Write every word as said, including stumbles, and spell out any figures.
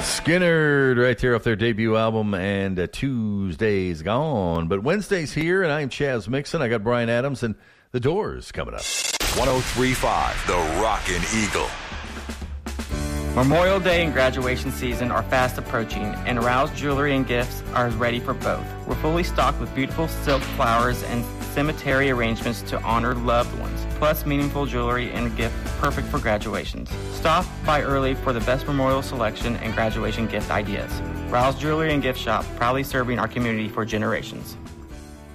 Skynyrd right there off their debut album, and uh, Tuesday's gone. But Wednesday's here, and I'm Chaz Mixon. I got Brian Adams and The Doors coming up. one oh three point five, The Rockin' Eagle. Memorial Day and graduation season are fast approaching, and Rouse Jewelry and Gifts are ready for both. We're fully stocked with beautiful silk flowers and cemetery arrangements to honor loved ones, plus meaningful jewelry and gift perfect for graduations. Stop by early for the best memorial selection and graduation gift ideas. Rouse Jewelry and Gift Shop, proudly serving our community for generations.